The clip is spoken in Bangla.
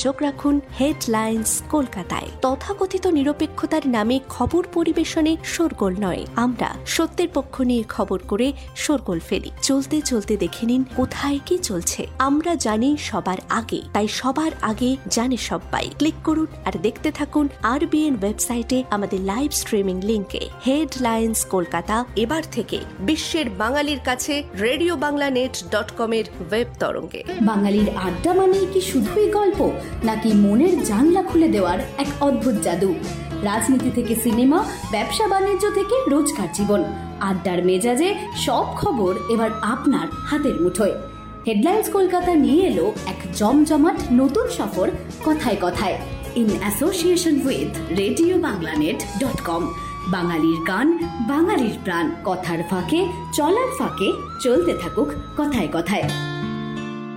চোখ রাখুন হেডলাইন্স কলকাতায়। তথাকথিত নিরপেক্ষতার নামে খবর পরিবেশনে শোরগোল নয়, আমরা সত্যের পক্ষ নিয়ে খবর করে শোরগোল ফেলি। চলতে চলতে দেখে নিন কোথায় কি চলছে। আমরা জানি সবার আগে, তাই সবার আগে জানে সবাই। ক্লিক করুন আর দেখতে থাকুন RBN ওয়েবসাইটে আমাদের লাইভ স্ট্রিমিং লিংকে। হেডলাইন্স কলকাতা এবার থেকে বিশ্বের বাঙালির কাছে radioBanglanet.com এর ওয়েব তরঙ্গে। বাঙালির আড্ডা মানে কি শুধুই গল্প, নাকি মনের জানলা খুলে দেওয়ার এক অদ্ভুত জাদু? রাজনীতি থেকে সিনেমা, ব্যবসা বাণিজ্য থেকে রোজকার জীবন, আড্ডার মেজাজে সব খবর এবার আপনার হাতের মুঠোয়। হেডলাইন্স কলকাতা নিয়ে এলো এক জমজমাট নতুন সফর কথায় কথায়, ইন অ্যাসোসিয়েশন উইথ radioBanglanet.com। বাঙালির গান, বাঙালির প্রাণ, কথার ফাঁকে চলার ফাঁকে চলতে থাকুক কথায় কথায়।